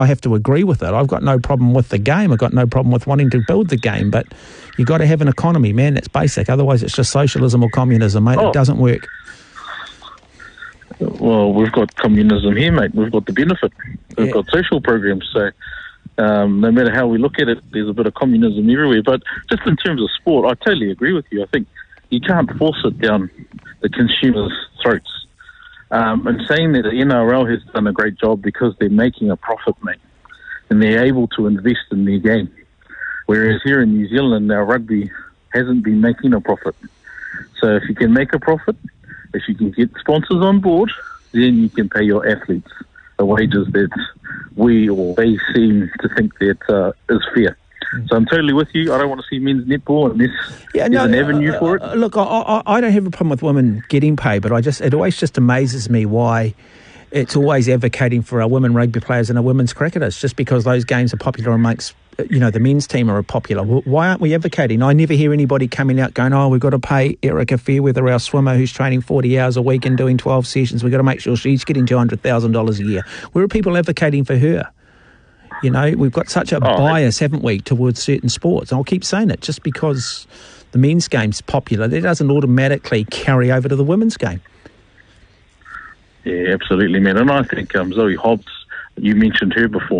I have to agree with it. I've got no problem with the game. I've got no problem with wanting to build the game, but you've got to have an economy, man. That's basic. Otherwise, it's just socialism or communism, mate. It doesn't work. Well, we've got communism here, mate. We've got the benefit. We've got social programs. So no matter how we look at it, there's a bit of communism everywhere. But just in terms of sport, I totally agree with you. I think you can't force it down the consumers' throats. And saying that the NRL has done a great job because they're making a profit, mate, and they're able to invest in their game. Whereas here in New Zealand, our rugby hasn't been making a profit. So if you can make a profit, if you can get sponsors on board, then you can pay your athletes the wages that we or they seem to think that is fair. So I'm totally with you. I don't want to see men's netball unless there's an avenue for it. Look, I don't have a problem with women getting paid, but it always just amazes me why it's always advocating for our women rugby players and our women's cricketers, just because those games are popular amongst, the men's team are popular. Why aren't we advocating? I never hear anybody coming out going, we've got to pay Erica Fairweather, our swimmer who's training 40 hours a week and doing 12 sessions. We've got to make sure she's getting $200,000 a year. Where are people advocating for her? We've got such a bias, haven't we, towards certain sports. And I'll keep saying it, just because the men's game's popular, that doesn't automatically carry over to the women's game. Yeah, absolutely, man. And I think Zoe Hobbs, you mentioned her before,